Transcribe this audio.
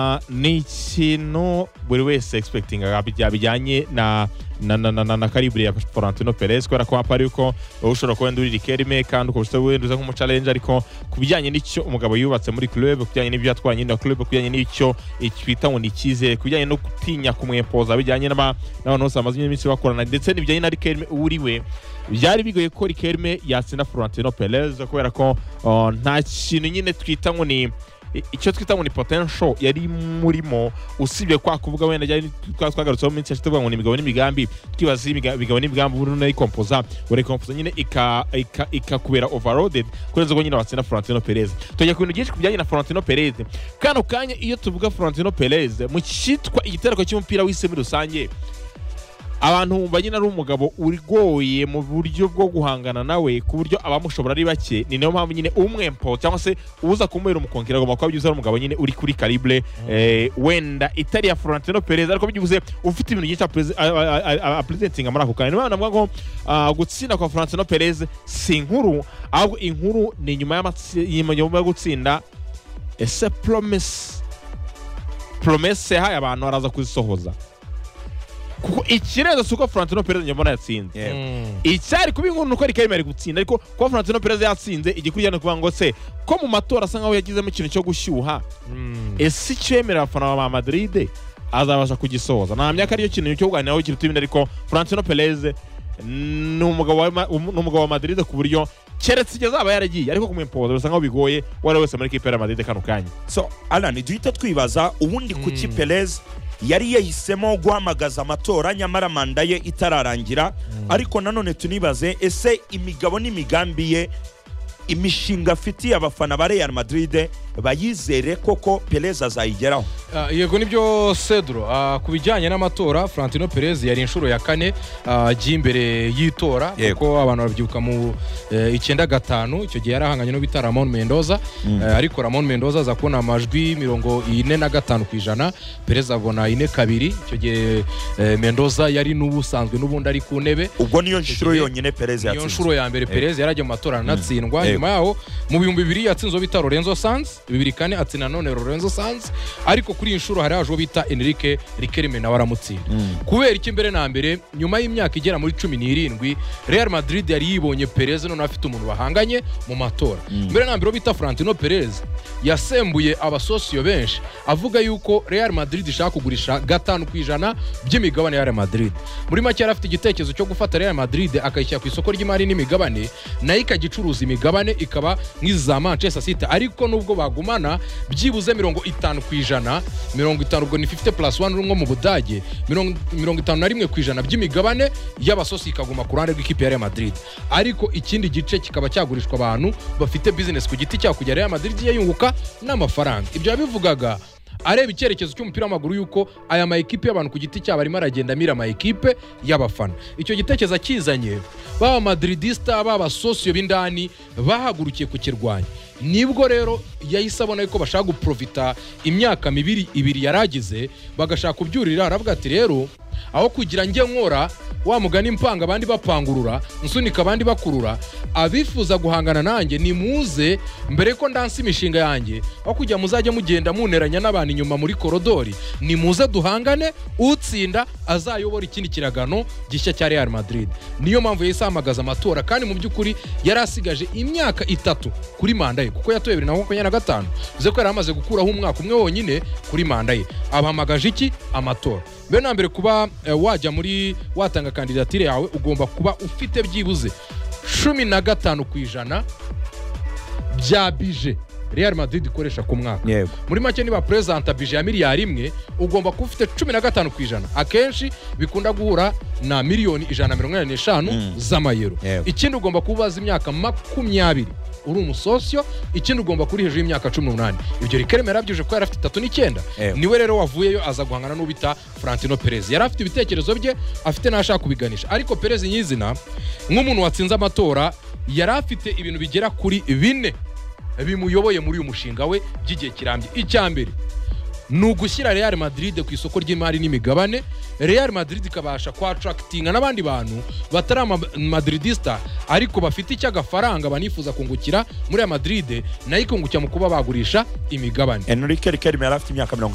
ni ikintu buri wese expecting bijyanye na calibre ya Florentino Perez kubera ko apari uko ushobora kwenda uri Riquelme kandi uko wenda nk'umu challenge ariko kubijyanye n'icyo umugabo yubatse muri club kubijyanye n'ibyo yatwanye na club kubijyanye n'icyo twita ngo nikize kubijyanye no gutinya kumwempoza bijyanye n'abantu bose amaze iminsi bakorana ndetse n'ibijyanye na Riquelme uriwe byari bigoye ko Riquelme yatsinda Florentino Perez kubera ko nta kintu nyine twita ngo ni icyo twita ngo ni potential yari murimo usibye kwa kuvuga wenda cyane twagarutseho mu minsi tuvuga ngo ni imigabo n'imigambi twibaza imigabo n'imigambi buri nayi composa nyine ikakubera overloaded kurenza ko nyine batsinda Florentino Perez tujya ku bintu byinshi kubijyanye na Florentino Perez kano kanya iyo tuvuga Florentino Perez mu cyitwa igitereko cy'umupira w'isi muri rusange abantu banyina ari umugabo urigoye mu buryo bwo guhangana nawe ku buryo abamushobora ari bake ni nayo mpamvu nyine umwempo cyangwa se uza kumubera umukonkera agomba kuba byuze ari umugabo nyine uri kuri calibre wenda itari ya Florentino Perez ariko byuze ufite ibintu byinshi presenting muri ako kanya navuga ngo gutsinda kwa Florentino Perez si inkuru ahubwo inkuru ni nyuma yo gutsinda ese promesse yahaye abantu araza kuzisohoza kuko ikirenze suko Florentino Perez nyabona yatsinze icyari kuba inkuru nuko Riquelme ari gutsinda ariko ko Florentino Perez yatsinze igikurikirana kuvuga ngo se ko mu matora asa nkaho yagizemo ikintu cyo gushyuha ese cyemera abafana ba Madrid azabasha kugisoza nta myaka ariyo kintu cyo kuganiraho kiruta ibindi ariko Florentino Perez ni umugabo wa Madrid ku buryo keretse igeze aba yaragiye ariko kumwempoza bisa nkaho bigoye wari wese muri kipe ya Madrid kano kanya so Alan duhita twibaza ubundi kuki Perez yari yahisemo guhamagaza amatora nyamara manda ye itararangira ariko nanone tunibaze ese imigabo n'imigambi ye imishinga afitiye abafana ba Real Madrid bayizere koko Perez azayigeraho yego nibyo Cedro kubijyanye n'amatora Florentino Perez yari inshuro ya kane imbere y'itora kuko abantu babyuka mu 95 icyo gihe yarahanganye no bita Ramon Mendoza ariko Ramon Mendoza aza kubona amajwi 45%, Perez abona 42, icyo gihe Mendoza yari n'ubusanzwe n'ubundi ari ku ntebe ubwo niyo nshuro yonyine Perez yatsinze niyo nshuro ya mbere Perez yarajya mu matora anatsindwa nyuma yaho mu 2000 yatsinzo bita Lorenzo Sanz 2004 atsinda none Lorenzo Sanz ariko kuri inshuro hari ajo bita Enrique Riquelme na waramutsinda kubera iki mbere na mbere nyuma y'imyaka igera muri 17 Real Madrid yari yibonye Perez none afite umuntu bahanganye mu matora mbere na mbere bita Florentino Perez yasembuye abasosiyo benshi avuga yuko Real Madrid ishaka kugurisha 5% by'imigabane ya Real Madrid muri make yari afite igitekerezo cyo gufata Real Madrid akayishyira ku isoko ry'imari n'imigabane nayo ikagicuruza imigabane ikaba nk'iza Manchester City ariko nubwo bagumana byibuze 50%, 50 ubwo ni 50+1 rumwe mu Budage 51% by'imigabane y'abasosi ikaguma ku ruhande rw'ikipe ya Real Madrid ariko ikindi gice kikaba cyagurishwa abantu bafite business ku giti cya kujya Real Madrid yiyunguka n'amafaranga ibyo yabivugaga areba icyerekezo cy'umupira w'amaguru yuko aya ma equipe y'abantu ku giti cyabo arimo aragenda mira ma equipe y'abafana icyo gitekerezo akizanye baba Madridista baba sosio b'indani bahagurukiye kukirwanya nibwo rero yahise abona yuko bashaka guprofita imyaka ibiri yaragize bagashaka kubyurira aravuga ati rero aho kugira nge nkora wa mugani impanga abandi bapangurura nsunika abandi bakurura abifuza guhangana nanjye ni muze mbere ko ndansi imishinga yanjye aho kujya muzajya mugenda muneranya n'abantu inyuma muri korodori ni muze duhangane utsinda azayobora ikindi kiragano gishya cya Real Madrid niyo mpamvu yahise ahamagaza amatora kandi mu by'ukuri yari asigaje imyaka 3 kuri manda ye kuko yatoye 2025 bize ko yari amaze gukuraho umwaka umwe wonyine kuri manda ye abahamagaje iki amatora mbere na mbere kuba wajya muri watanga kandidatire yawe ugomba kuba ufite byibuze 15% bya bije Real Madrid ikoresha ku mwaka muri make niba presenta bije ya miliyari 1 ugomba kuba ufite 15% akenshi bikunda guhura na miliyoni 145 z'amayero ikindi ugomba kubaza imyaka 20 uri umusosio ikindi ugomba kuri hejuru y'imyaka 18 ibyo Riquelme yarabyuje ko yari afite 39 niwe rero wavuyeyo aza guhangana n'ubita Florentino Perez yari afite ibitekerezo bye afite nashaka kubiganisha ariko Perez nyizina nk'umuntu watsinze amatora yari afite ibintu bigera kuri 4 bimuyoboye muri uyu mushinga we by'igihe kirambye icyambere nugushyira Real Madrid ku isoko ry'imari n'imigabane Real Madrid ikabasha kwa attractinga n'abandi bantu batari Madridista ariko bafite icyagafaranga banifuza kungukira muri Real Madrid nayo ikungukira mu kuba bagurisha imigabane Enrique Riquelme yari afite imyaka